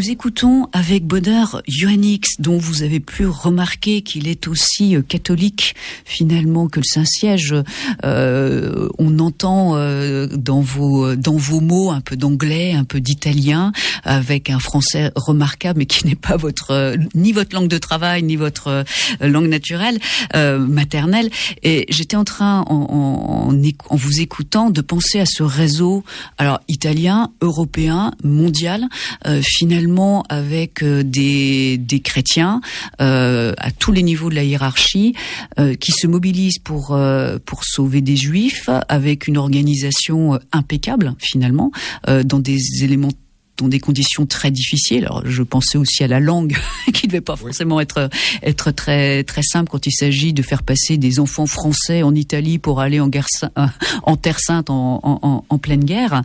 Nous écoutons avec bonheur Ioannix, dont vous avez pu remarquer qu'il est aussi catholique finalement que le Saint-Siège. On entend dans vos mots un peu d'anglais, un peu d'italien, avec un français remarquable, mais qui n'est pas ni votre langue de travail, ni votre langue naturelle, maternelle. Et j'étais en train, en vous écoutant, de penser à ce réseau, alors italien, européen, mondial, finalement avec des chrétiens à tous les niveaux de la hiérarchie qui se mobilisent pour sauver des juifs avec une organisation impeccable finalement dans des conditions très difficiles. Alors, je pensais aussi à la langue, qui ne devait pas forcément être très très simple quand il s'agit de faire passer des enfants français en Italie pour aller en Terre Sainte en pleine guerre.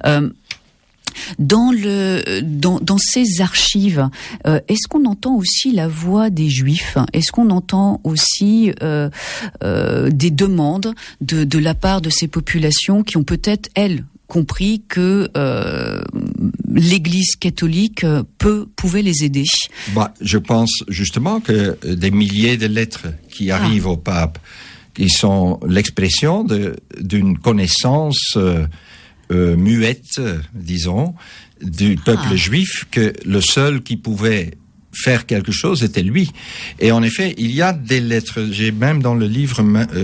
Dans ces archives, est-ce qu'on entend aussi la voix des Juifs ? Est-ce qu'on entend aussi des demandes de la part de ces populations qui ont peut-être, elles, compris que l'Église catholique pouvait les aider? Je pense justement que des milliers de lettres qui arrivent au pape, qui sont l'expression d'une connaissance muette, disons, du peuple juif, que le seul qui pouvait faire quelque chose était lui. Et en effet, il y a des lettres. J'ai même dans le livre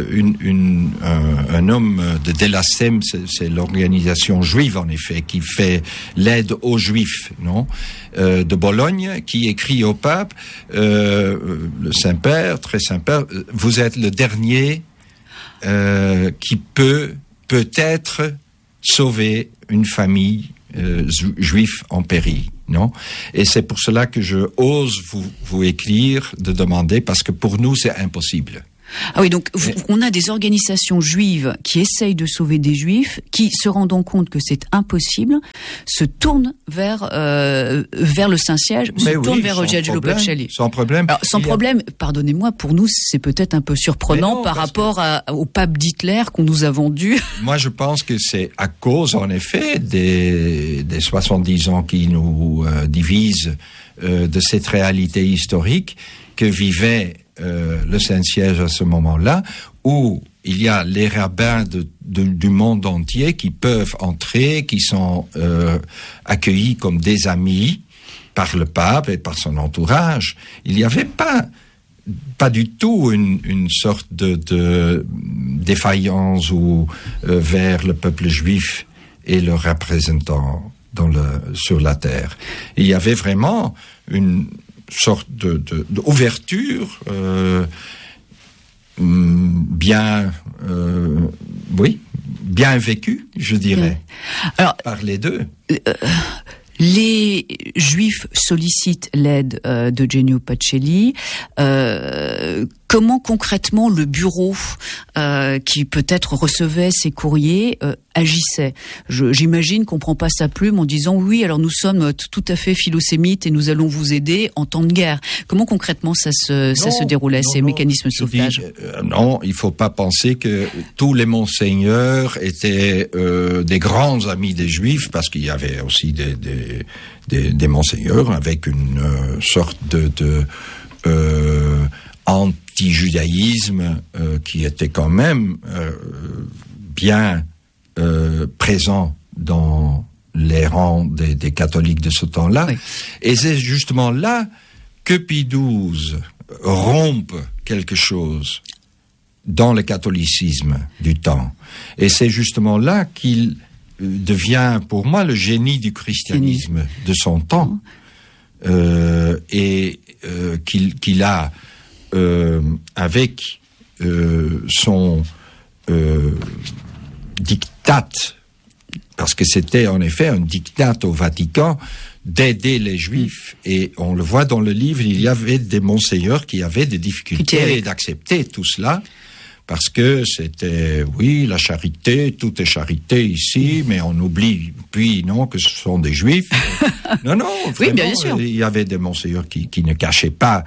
un homme de Delasem, c'est l'organisation juive en effet, qui fait l'aide aux juifs, de Bologne, qui écrit au pape, le Saint-Père, très Saint-Père, vous êtes le dernier qui peut-être sauver une famille juive en péril. Non? Et c'est pour cela que je ose vous écrire, de demander, parce que pour nous, c'est impossible. Ah oui, donc on a des organisations juives qui essayent de sauver des juifs, qui, se rendant compte que c'est impossible, se tournent vers le Saint-Siège, tournent vers Giorgio Pacelli. Sans problème. Alors, sans problème, pardonnez-moi, pour nous, c'est peut-être un peu surprenant par rapport au pape d'Hitler qu'on nous a vendu. Moi, je pense que c'est à cause, en effet, des 70 ans qui nous divisent de cette réalité historique que vivait le Saint-Siège à ce moment-là, où il y a les rabbins du monde entier qui peuvent entrer, qui sont accueillis comme des amis par le pape et par son entourage. Il n'y avait pas du tout une sorte de défaillance vers le peuple juif et leurs représentants sur la terre. Il y avait vraiment une sorte d'ouverture bien vécue, je dirais. Alors, par les deux. Les Juifs sollicitent l'aide de Genio Pacelli. Comment concrètement le bureau qui peut-être recevait ces courriers agissait? J'imagine qu'on prend pas sa plume en disant oui, alors nous sommes tout à fait philosémites et nous allons vous aider en temps de guerre. Comment concrètement ça se déroulait, ces mécanismes de sauvetage? Non, il faut pas penser que tous les monseigneurs étaient des grands amis des Juifs, parce qu'il y avait aussi des monseigneurs avec une sorte de anti-judaïsme qui était quand même bien présent dans les rangs des catholiques de ce temps-là. Oui. Et c'est justement là que Pie XII rompt quelque chose dans le catholicisme du temps. Et c'est justement là qu'il devient, pour moi, le génie du christianisme de son temps, et qu'il a avec son diktat, parce que c'était en effet un diktat au Vatican, d'aider les Juifs. Et on le voit dans le livre, il y avait des monseigneurs qui avaient des difficultés d'accepter tout cela, parce que c'était, oui, la charité, tout est charité ici, mais on oublie, puis non, que ce sont des Juifs. Non, vraiment, oui, bien sûr. Il y avait des monseigneurs qui ne cachaient pas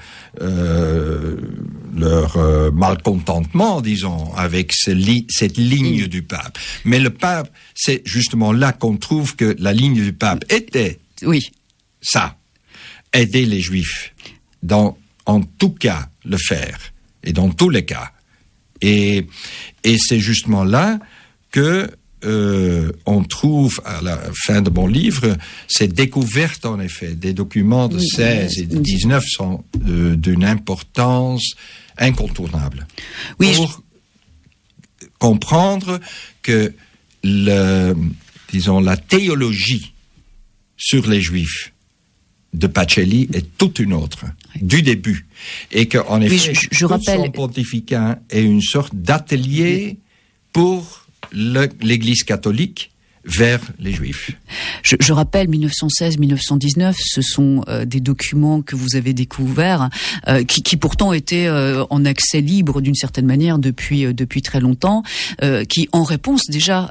leur malcontentement, disons, avec cette ligne du pape. Mais le pape, c'est justement là qu'on trouve que la ligne du pape était ça. aider les Juifs, en tout cas le faire, et dans tous les cas. Et c'est justement là que on trouve à la fin de mon livre ces découvertes, en effet, des documents de 16 et de 19 sont d'une importance incontournable. Oui, pour comprendre que la théologie sur les Juifs de Pacelli est toute une autre, du début. Et qu'en effet, je rappelle... son pontificat est une sorte d'atelier pour l'Église catholique vers les Juifs. Je rappelle 1916-1919, ce sont des documents que vous avez découverts, qui pourtant étaient en accès libre d'une certaine manière depuis très longtemps, qui en réponse déjà,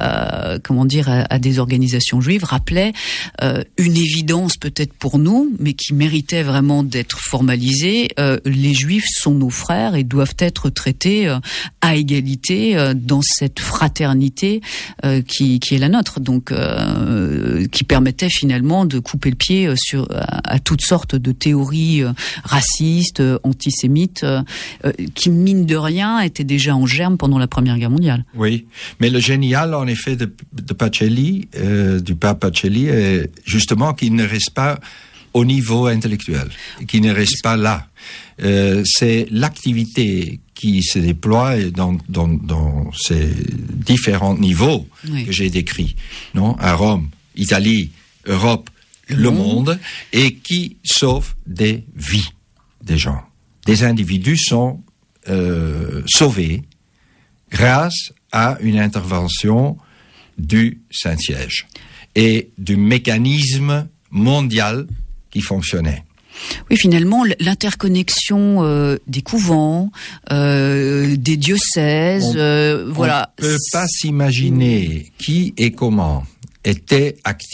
à des organisations juives, rappelaient une évidence peut-être pour nous, mais qui méritait vraiment d'être formalisée. Les Juifs sont nos frères et doivent être traités à égalité dans cette fraternité qui est la nôtre, donc qui permettait finalement de couper le pied à toutes sortes de théories racistes, antisémites, qui mine de rien étaient déjà en germe pendant la Première Guerre mondiale. Oui, mais le génial en effet de Pacelli, du pape Pacelli, est justement qu'il ne reste pas au niveau intellectuel, qu'il ne reste pas là. C'est l'activité qui se déploie dans ces différents niveaux que j'ai décrits, non, à Rome, Italie, Europe, le monde, et qui sauve des vies des gens. Des individus sont sauvés grâce à une intervention du Saint-Siège et du mécanisme mondial qui fonctionnait. Oui, finalement, l'interconnexion des couvents, des diocèses, voilà. On ne peut pas s'imaginer qui et comment était actif